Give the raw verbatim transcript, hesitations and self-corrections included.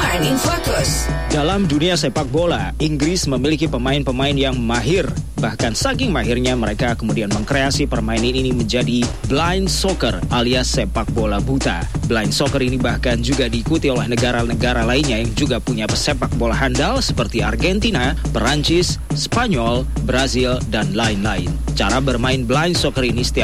Pemain in Fokus. Dalam dunia sepak bola, Inggris memiliki pemain-pemain yang mahir. Bahkan saking mahirnya mereka kemudian mengkreasi permainan ini menjadi blind soccer alias sepak bola buta. Blind soccer ini bahkan juga diikuti oleh negara-negara lainnya yang juga punya pesepak bola handal seperti Argentina, Perancis, Spanyol, Brazil, dan lain-lain. Cara bermain blind soccer ini setiap